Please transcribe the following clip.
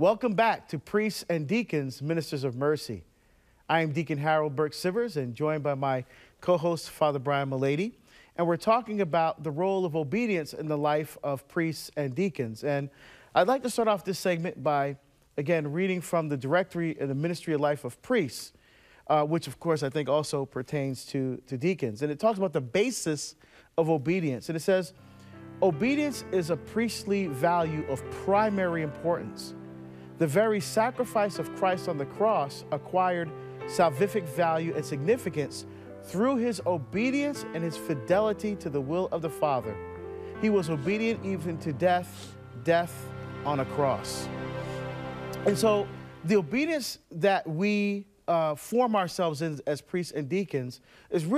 Welcome back to Priests and Deacons, Ministers of Mercy. I am Deacon Harold Burke-Sivers and joined by my co-host, Father Brian Mullady. And we're talking about the role of obedience in the life of priests and deacons. And I'd like to start off this segment by, again, reading from the Directory in the Ministry of Life of Priests, which, of course, I think also pertains to deacons. And it talks about the basis of obedience. And it says, obedience is a priestly value of primary importance. The very sacrifice of Christ on the cross acquired salvific value and significance through his obedience and his fidelity to the will of the Father. He was obedient even to death on a cross. And so the obedience that we form ourselves in as priests and deacons is really